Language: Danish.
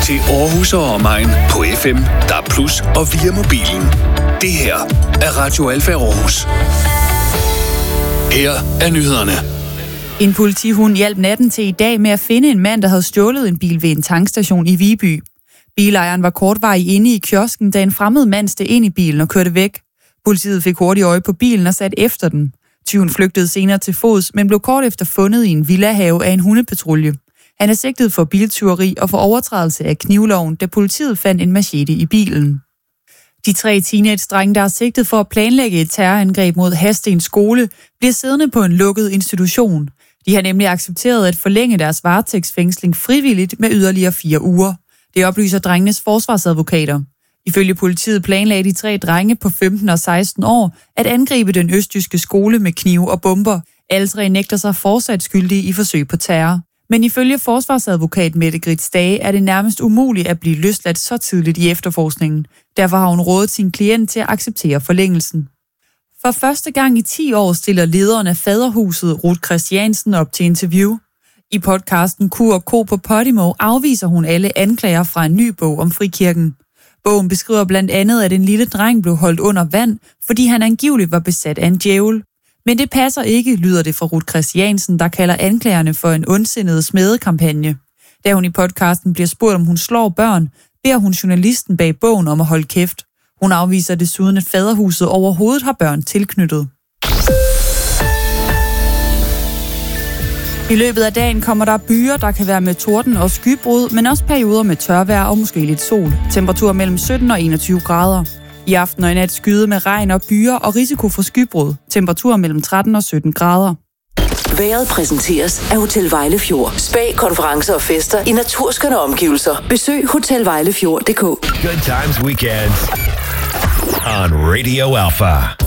til Aarhus og omegn på FM, DAB+ og via mobilen. Det her er Radio Alfa Aarhus. Her er nyhederne. En politihund hjalp natten til i dag med at finde en mand, der havde stjålet en bil ved en tankstation i Viby. Bilejeren var kortvarigt inde i kiosken, da en fremmed mand steg ind i bilen og kørte væk. Politiet fik hurtigt øje på bilen og satte efter den. Tyven flygtede senere til fods, men blev kort efter fundet i en villahave af en hundepatrulje. Han er sigtet for biltyveri og for overtrædelse af knivloven, da politiet fandt en machete i bilen. De 3 teenage-drenge, der er sigtet for at planlægge et terrorangreb mod Hadsten skole, bliver siddende på en lukket institution. De har nemlig accepteret at forlænge deres varetægtsfængsling frivilligt med yderligere 4 uger. Det oplyser drengenes forsvarsadvokater. Ifølge politiet planlagde de 3 drenge på 15 og 16 år at angribe den østjyske skole med knive og bomber. Alle 3 nægter sig fortsat skyldige i forsøg på terror. Men ifølge forsvarsadvokat Mette Grits Dage er det nærmest umuligt at blive løsladt så tidligt i efterforskningen. Derfor har hun rådet sin klient til at acceptere forlængelsen. For første gang i 10 år stiller lederen af Faderhuset, Ruth Christiansen, op til interview. I podcasten Q&K på Podimo afviser hun alle anklager fra en ny bog om frikirken. Bogen beskriver blandt andet, at en lille dreng blev holdt under vand, fordi han angiveligt var besat af en djævel. Men det passer ikke, lyder det fra Ruth Christiansen, der kalder anklagerne for en ondsindet smedekampagne. Da hun i podcasten bliver spurgt, om hun slår børn, beder hun journalisten bag bogen om at holde kæft. Hun afviser desuden, at Faderhuset overhovedet har børn tilknyttet. I løbet af dagen kommer der byer, der kan være med torden og skybrud, men også perioder med tørvejr og måske lidt sol. Temperatur mellem 17 og 21 grader. I aften og i nat skyde med regn og byer og risiko for skybrud. Temperatur mellem 13 og 17 grader. Vejret præsenteres af Hotel Vejlefjord. Spa, konferencer og fester i naturskønne omgivelser. Besøg hotelvejlefjord.dk. Good times weekends on Radio Alpha.